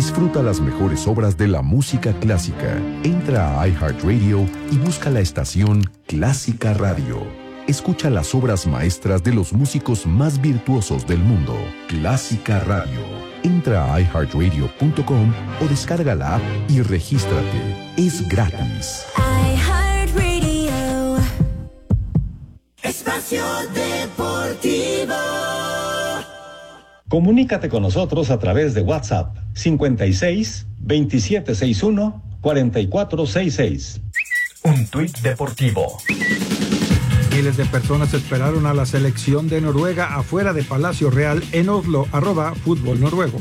Disfruta las mejores obras de la música clásica. Entra a iHeartRadio y busca la estación Clásica Radio. Escucha las obras maestras de los músicos más virtuosos del mundo. Clásica Radio. Entra a iHeartRadio.com o descarga la app y regístrate. Es gratis. iHeartRadio. Espacio Deportivo. Comunícate con nosotros a través de WhatsApp 56 2761 4466. Un tuit deportivo. Miles de personas esperaron a la selección de Noruega afuera de Palacio Real en Oslo, @fútbol noruego.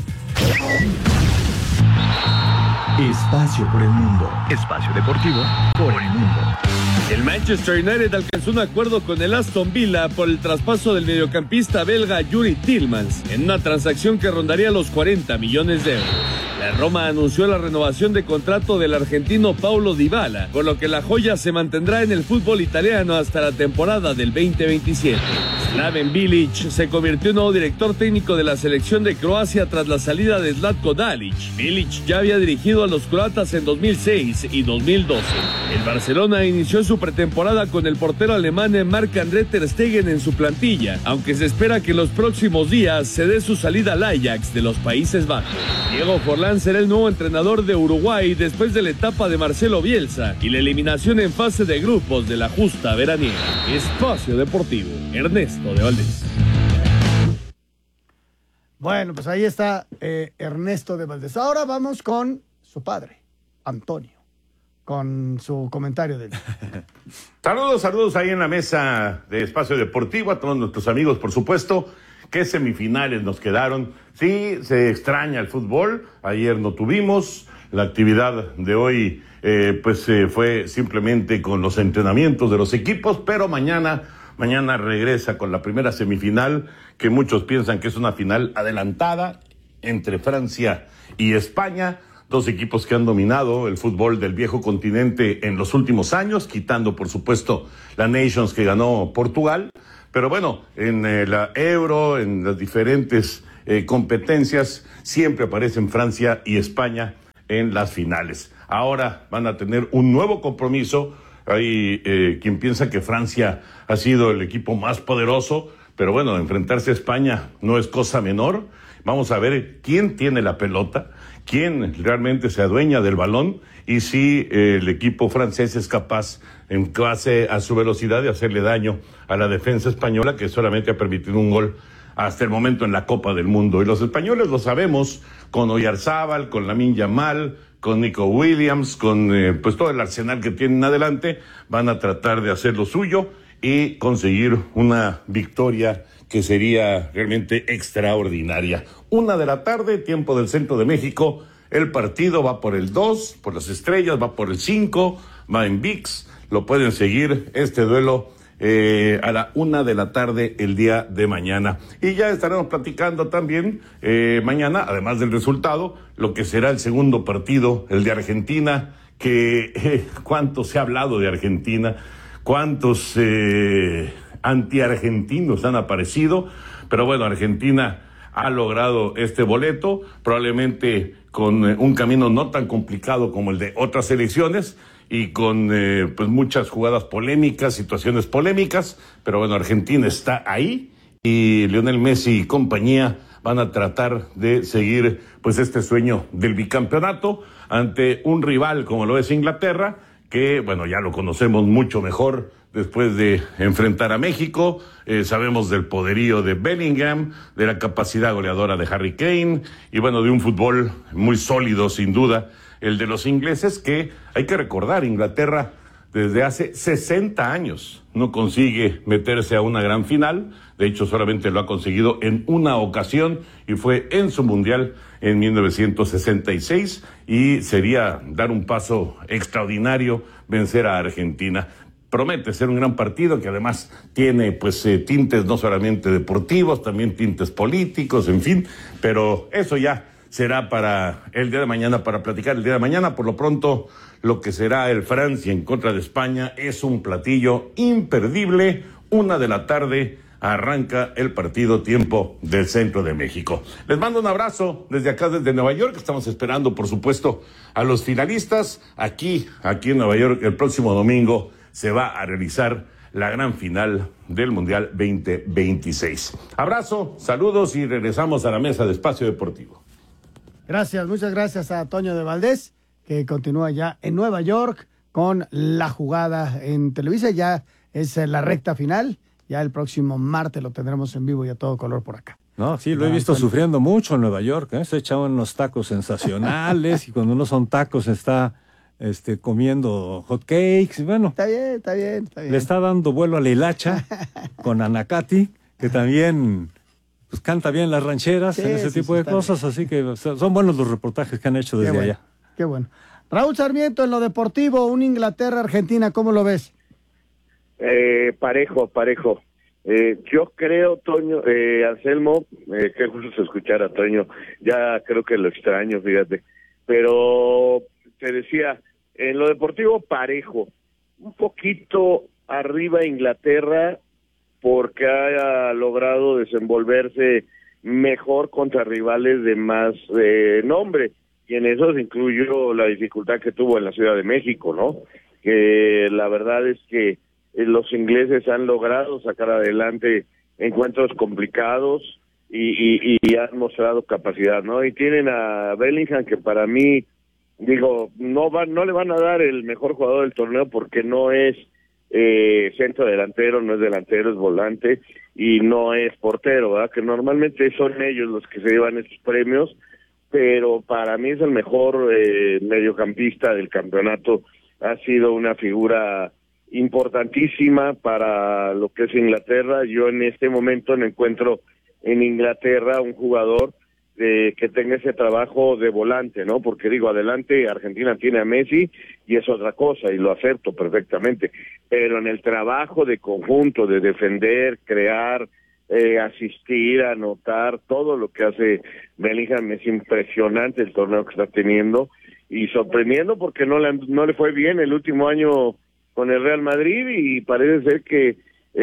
Espacio por el mundo. Espacio deportivo por el mundo. El Manchester United alcanzó un acuerdo con el Aston Villa por el traspaso del mediocampista belga Yuri Tillmans en una transacción que rondaría los 40 millones de euros. La Roma anunció la renovación de contrato del argentino Paulo Dybala, por lo que la joya se mantendrá en el fútbol italiano hasta la temporada del 2027. Slaven Bilic se convirtió en nuevo director técnico de la selección de Croacia tras la salida de Zlatko Dalic. Bilic ya había dirigido a los croatas en 2006 y 2012. El Barcelona inició su pretemporada con el portero alemán Marc-André ter Stegen en su plantilla, aunque se espera que en los próximos días se dé su salida al Ajax de los Países Bajos. Diego Forlán será el nuevo entrenador de Uruguay después de la etapa de Marcelo Bielsa y la eliminación en fase de grupos de la justa veraniega. Espacio Deportivo, Ernesto de Valdés. Bueno, pues ahí está Ernesto de Valdés. Ahora vamos con su padre, Antonio, con su comentario de él. Saludos ahí en la mesa de Espacio Deportivo, a todos nuestros amigos, por supuesto. ¿Qué semifinales nos quedaron? Sí, se extraña el fútbol. Ayer no tuvimos. La actividad de hoy fue simplemente con los entrenamientos de los equipos, pero mañana regresa con la primera semifinal, que muchos piensan que es una final adelantada entre Francia y España. Dos equipos que han dominado el fútbol del viejo continente en los últimos años, quitando, por supuesto, la Nations que ganó Portugal. Pero bueno, en la Euro, en las diferentes competencias, siempre aparecen Francia y España en las finales. Ahora van a tener un nuevo compromiso. Hay quien piensa que Francia ha sido el equipo más poderoso, pero bueno, enfrentarse a España no es cosa menor. Vamos a ver quién tiene la pelota, quién realmente se adueña del balón y si el equipo francés es capaz, en base a su velocidad, de hacerle daño a la defensa española, que solamente ha permitido un gol hasta el momento en la Copa del Mundo. Y los españoles lo sabemos, con Oyarzábal, con Lamine Yamal, con Nico Williams, con pues todo el arsenal que tienen adelante, van a tratar de hacer lo suyo y conseguir una victoria que sería realmente extraordinaria. 1:00 p.m, tiempo del centro de México. El partido va por el 2, por las estrellas, va por el 5, va en ViX. Lo pueden seguir, este duelo, a la 1:00 p.m. el día de mañana. Y ya estaremos platicando también mañana, además del resultado, lo que será el segundo partido, el de Argentina, que cuánto se ha hablado de Argentina, cuántos antiargentinos han aparecido, pero bueno, Argentina ha logrado este boleto, probablemente con un camino no tan complicado como el de otras selecciones y con pues muchas jugadas polémicas, situaciones polémicas, pero bueno, Argentina está ahí y Lionel Messi y compañía van a tratar de seguir pues este sueño del bicampeonato ante un rival como lo es Inglaterra, que bueno, ya lo conocemos mucho mejor después de enfrentar a México. Sabemos del poderío de Bellingham, de la capacidad goleadora de Harry Kane y bueno, de un fútbol muy sólido sin duda, el de los ingleses, que hay que recordar, Inglaterra desde hace 60 años no consigue meterse a una gran final. De hecho, solamente lo ha conseguido en una ocasión y fue en su mundial en 1966 y sería dar un paso extraordinario vencer a Argentina. Promete ser un gran partido que además tiene pues tintes no solamente deportivos, también tintes políticos, en fin, pero eso ya será para el día de mañana, para platicar el día de mañana. Por lo pronto, lo que será el Francia en contra de España es un platillo imperdible, 1:00 p.m, arranca el partido tiempo del centro de México. Les mando un abrazo desde acá, desde Nueva York. Estamos esperando, por supuesto, a los finalistas. Aquí en Nueva York, el próximo domingo se va a realizar la gran final del Mundial 2026. Abrazo, saludos y regresamos a la mesa de Espacio Deportivo. Gracias, muchas gracias a Toño de Valdés, que continúa ya en Nueva York con la jugada en Televisa. Ya es la recta final. Ya el próximo martes lo tendremos en vivo y a todo color por acá. No, sí, lo he visto sufriendo mucho en Nueva York, ¿eh? Se echaban unos tacos sensacionales y cuando no son tacos está comiendo hot cakes. Bueno, Está bien. le está dando vuelo a la hilacha con Anacati, que también pues canta bien las rancheras, Sí, en ese tipo de cosas, bien. Así que son buenos los reportajes que han hecho desde allá. Qué bueno. Raúl Sarmiento, en lo deportivo, un Inglaterra-Argentina, ¿cómo lo ves? Parejo. Yo creo, Toño, Anselmo, qué gusto escuchar a Toño, ya creo que lo extraño, fíjate, pero te decía, en lo deportivo parejo, un poquito arriba Inglaterra, porque ha logrado desenvolverse mejor contra rivales de más nombre, y en eso se incluyó la dificultad que tuvo en la Ciudad de México, ¿no? Que la verdad es que los ingleses han logrado sacar adelante encuentros complicados y han mostrado capacidad, ¿no? Y tienen a Bellingham, que para mí, digo, no le van a dar el mejor jugador del torneo porque no es centro delantero, no es delantero, es volante y no es portero, ¿verdad? Que normalmente son ellos los que se llevan estos premios, pero para mí es el mejor mediocampista del campeonato. Ha sido una figura importantísima para lo que es Inglaterra. Yo en este momento no encuentro en Inglaterra un jugador que tenga ese trabajo de volante, ¿no? Porque digo, adelante Argentina tiene a Messi y es otra cosa y lo acepto perfectamente, pero en el trabajo de conjunto, de defender, crear, asistir, anotar, todo lo que hace Bellingham es impresionante el torneo que está teniendo y sorprendiendo porque no le fue bien el último año con el Real Madrid y parece ser que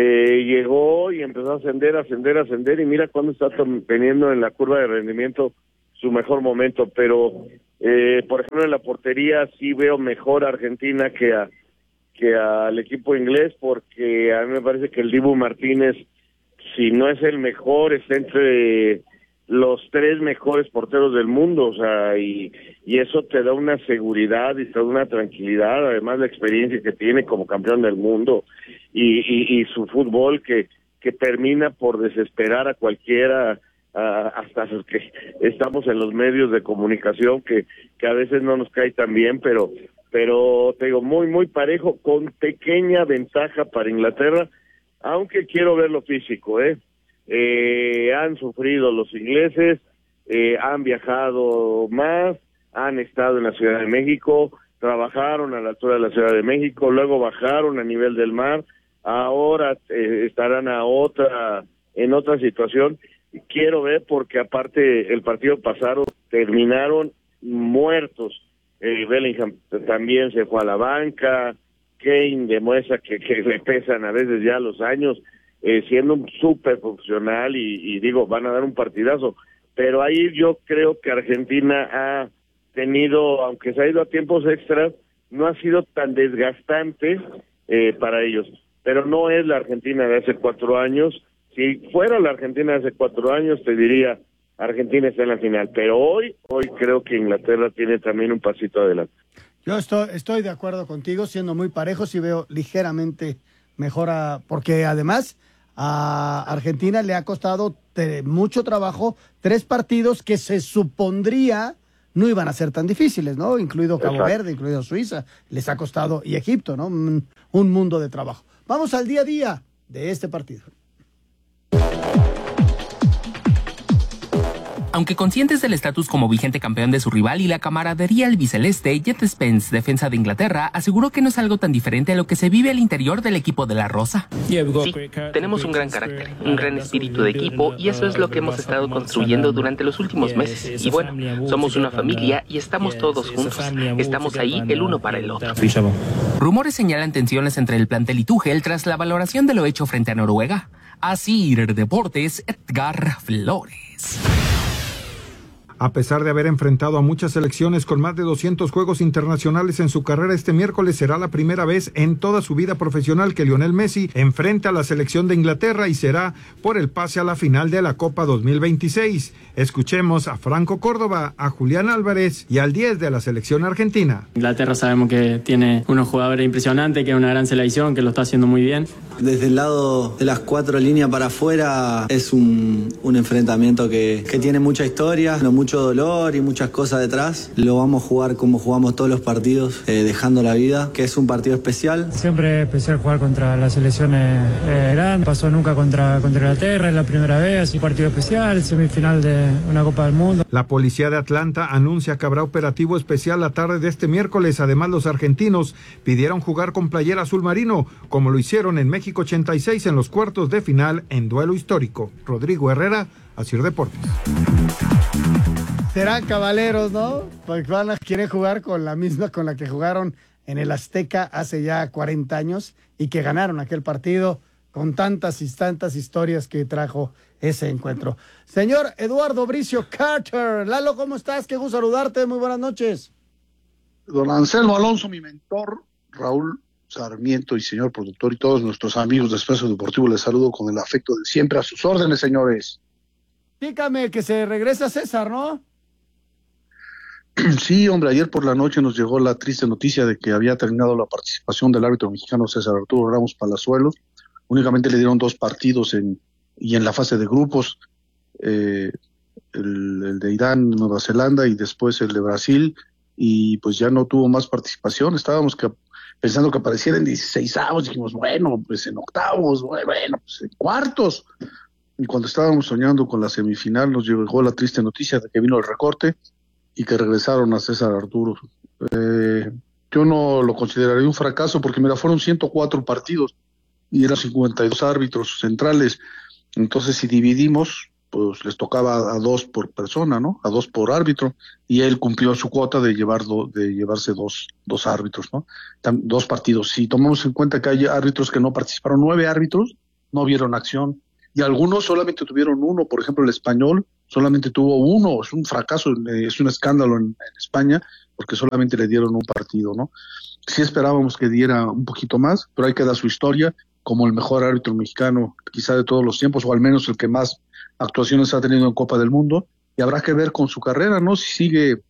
llegó y empezó a ascender y mira cuándo está teniendo en la curva de rendimiento su mejor momento, pero por ejemplo en la portería sí veo mejor a Argentina que al equipo inglés, porque a mí me parece que el Dibu Martínez, si no es el mejor, está entre los 3 mejores porteros del mundo, o sea, y eso te da una seguridad y te da una tranquilidad, además la experiencia que tiene como campeón del mundo y su fútbol que termina por desesperar a cualquiera, hasta los que estamos en los medios de comunicación que a veces no nos cae tan bien, pero te digo, muy parejo, con pequeña ventaja para Inglaterra, aunque quiero ver lo físico, han sufrido los ingleses, han viajado más, han estado en la Ciudad de México, trabajaron a la altura de la Ciudad de México, luego bajaron a nivel del mar, ahora estarán en otra situación. Quiero ver porque aparte el partido pasado terminaron muertos. Bellingham también se fue a la banca, Kane demuestra que le pesan a veces ya los años, siendo un súper profesional y digo, van a dar un partidazo, pero ahí yo creo que Argentina ha tenido, aunque se ha ido a tiempos extras, no ha sido tan desgastante para ellos, pero no es la Argentina de hace 4 años. Si fuera la Argentina de hace 4 años te diría, Argentina está en la final, pero hoy creo que Inglaterra tiene también un pasito adelante. Yo estoy de acuerdo contigo, siendo muy parejos y veo ligeramente mejor porque además a Argentina le ha costado mucho trabajo 3 partidos que se supondría no iban a ser tan difíciles, ¿no? Incluido Cabo Verde, incluido Suiza, les ha costado, y Egipto, ¿no? Un mundo de trabajo. Vamos al día a día de este partido. Aunque conscientes del estatus como vigente campeón de su rival y la camaradería albiceleste, Jet Spence, defensa de Inglaterra, aseguró que no es algo tan diferente a lo que se vive al interior del equipo de la Rosa. Sí, tenemos un gran carácter, un gran espíritu de equipo y eso es lo que hemos estado construyendo durante los últimos meses. Y bueno, somos una familia y estamos todos juntos. Estamos ahí el uno para el otro. Rumores señalan tensiones entre el plantel y Tuchel tras la valoración de lo hecho frente a Noruega. Asir Deportes, Edgar Flores. A pesar de haber enfrentado a muchas selecciones con más de 200 juegos internacionales en su carrera, este miércoles será la primera vez en toda su vida profesional que Lionel Messi enfrenta a la selección de Inglaterra y será por el pase a la final de la Copa 2026. Escuchemos a Franco Córdoba, a Julián Álvarez y al 10 de la selección argentina. Inglaterra sabemos que tiene unos jugadores impresionantes, que es una gran selección, que lo está haciendo muy bien. Desde el lado de las 4 líneas para afuera es un enfrentamiento que tiene mucha historia, mucho dolor y muchas cosas detrás. Lo vamos a jugar como jugamos todos los partidos, dejando la vida, que es un partido especial. Siempre es especial jugar contra las selecciones grandes. Pasó nunca contra Inglaterra, es la primera vez, así partido especial, semifinal de una Copa del Mundo. La policía de Atlanta anuncia que habrá operativo especial la tarde de este miércoles. Además, los argentinos pidieron jugar con playera azul marino, como lo hicieron en México 86 en los cuartos de final en duelo histórico. Rodrigo Herrera, Asir Deportes. Serán caballeros, ¿no? Porque van a querer jugar con la misma con la que jugaron en el Azteca hace ya 40 años y que ganaron aquel partido con tantas y tantas historias que trajo ese encuentro. Señor Eduardo Bricio Carter. Lalo, ¿cómo estás? Qué gusto saludarte. Muy buenas noches. Don Anselmo Alonso, mi mentor, Raúl Sarmiento y señor productor y todos nuestros amigos de Espacio Deportivo, les saludo con el afecto de siempre. A sus órdenes, señores. Dígame que se regresa César, ¿no? Sí, hombre, ayer por la noche nos llegó la triste noticia de que había terminado la participación del árbitro mexicano César Arturo Ramos Palazuelos. Únicamente le dieron 2 partidos y en la fase de grupos, el de Irán, Nueva Zelanda y después el de Brasil, y pues ya no tuvo más participación. Estábamos pensando que apareciera en 16avos, dijimos, bueno, pues en octavos, bueno, pues en cuartos. Y cuando estábamos soñando con la semifinal nos llegó la triste noticia de que vino el recorte y que regresaron a César Arturo. Yo no lo consideraría un fracaso porque, mira, fueron 104 partidos y eran 52 árbitros centrales. Entonces, si dividimos, pues les tocaba a 2 por persona, ¿no? A 2 por árbitro, y él cumplió su cuota de llevarse dos árbitros, ¿no? 2 partidos. Si tomamos en cuenta que hay árbitros que no participaron, 9 árbitros no vieron acción, y algunos solamente tuvieron 1, por ejemplo, el español solamente tuvo 1, es un fracaso, es un escándalo en España, porque solamente le dieron un partido, ¿no? Sí esperábamos que diera un poquito más, pero ahí queda su historia como el mejor árbitro mexicano, quizá de todos los tiempos, o al menos el que más actuaciones ha tenido en Copa del Mundo, y habrá que ver con su carrera, ¿no? Si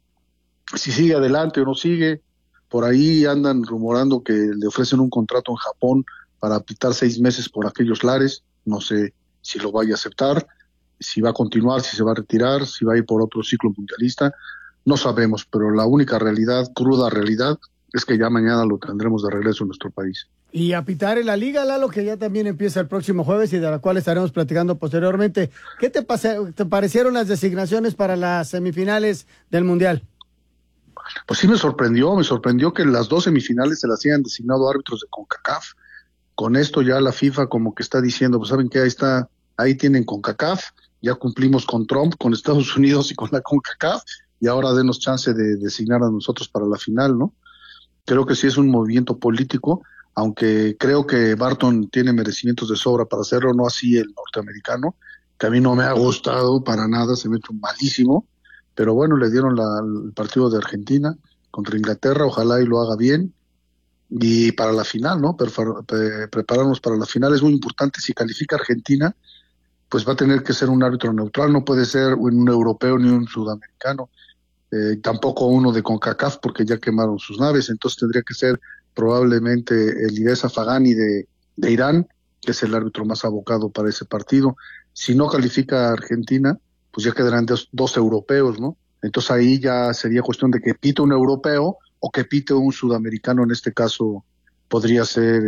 sigue adelante o no sigue. Por ahí andan rumorando que le ofrecen un contrato en Japón para pitar 6 meses por aquellos lares. No sé si lo vaya a aceptar, si va a continuar, si se va a retirar, si va a ir por otro ciclo mundialista, no sabemos, pero la única realidad, cruda realidad, es que ya mañana lo tendremos de regreso en nuestro país. Y a pitar en la Liga, Lalo, que ya también empieza el próximo jueves y de la cual estaremos platicando posteriormente. ¿Qué te parecieron las designaciones para las semifinales del Mundial? Pues sí me sorprendió que las 2 semifinales se las hayan designado árbitros de CONCACAF. Con esto ya la FIFA como que está diciendo, pues saben que ahí tienen CONCACAF, ya cumplimos con Trump, con Estados Unidos y con la CONCACAF, y ahora denos chance de designar a nosotros para la final, ¿no? Creo que sí es un movimiento político, aunque creo que Barton tiene merecimientos de sobra para hacerlo, no así el norteamericano, que a mí no me ha gustado para nada, se me ha hecho malísimo, pero bueno, le dieron el partido de Argentina contra Inglaterra, ojalá y lo haga bien, y para la final, ¿no? Prepararnos para la final es muy importante. Si califica Argentina, pues va a tener que ser un árbitro neutral, no puede ser un europeo ni un sudamericano, tampoco uno de CONCACAF porque ya quemaron sus naves, entonces tendría que ser probablemente el Idrissa Fagani de Irán, que es el árbitro más abocado para ese partido. Si no califica Argentina, pues ya quedarán 2 europeos, ¿no? Entonces ahí ya sería cuestión de que pite un europeo o que pite un sudamericano. En este caso podría ser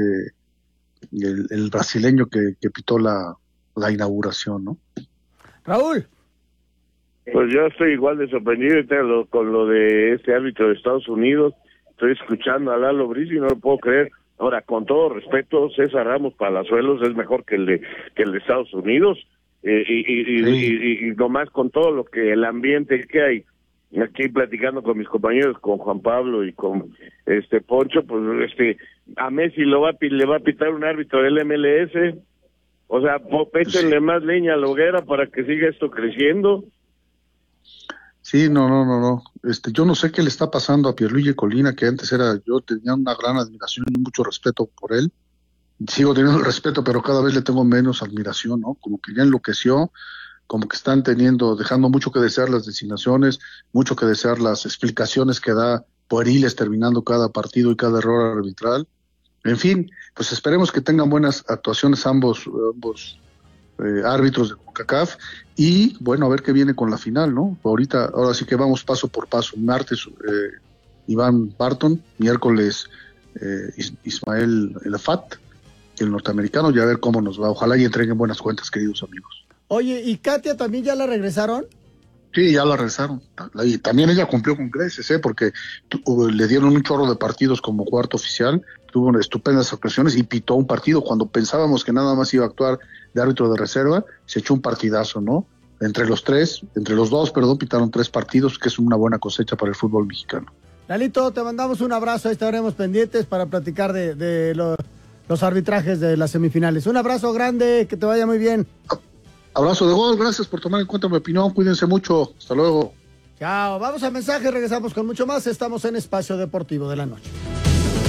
el brasileño que pitó la inauguración, ¿no? Raúl. Pues yo estoy igual de sorprendido con lo de este árbitro de Estados Unidos. Estoy escuchando a Lalo Bricio y no lo puedo creer. Ahora, con todo respeto, César Ramos Palazuelos es mejor que el de Estados Unidos. Y nomás con todo lo que el ambiente que hay aquí platicando con mis compañeros, con Juan Pablo y con Poncho, pues a Messi le va a pitar un árbitro del MLS. O sea, échenle más leña a la hoguera para que siga esto creciendo. Sí, no. Yo no sé qué le está pasando a Pierluigi Collina, que antes yo tenía una gran admiración y mucho respeto por él. Sigo teniendo el respeto, pero cada vez le tengo menos admiración, ¿no? Como que ya enloqueció, como que están dejando mucho que desear las designaciones, mucho que desear las explicaciones que da pueriles terminando cada partido y cada error arbitral. En fin, pues esperemos que tengan buenas actuaciones ambos árbitros de CONCACAF y bueno, a ver qué viene con la final, ¿no? Ahora sí que vamos paso por paso. Martes Iván Barton, miércoles Ismael Elafat, el norteamericano, y a ver cómo nos va. Ojalá y entreguen buenas cuentas, queridos amigos. Oye, ¿y Katia también ya la regresaron? Sí, ya la regresaron. Y también ella cumplió con creces, porque le dieron un chorro de partidos como cuarto oficial, tuvo estupendas actuaciones y pitó un partido. Cuando pensábamos que nada más iba a actuar de árbitro de reserva, se echó un partidazo, ¿no? Entre los dos, pitaron 3 partidos, que es una buena cosecha para el fútbol mexicano. Lalito, te mandamos un abrazo, ahí estaremos pendientes para platicar de los arbitrajes de las semifinales. Un abrazo grande, que te vaya muy bien. Abrazo de gol, gracias por tomar en cuenta mi opinión, cuídense mucho, hasta luego. Chao, vamos a mensaje, regresamos con mucho más, estamos en Espacio Deportivo de la Noche.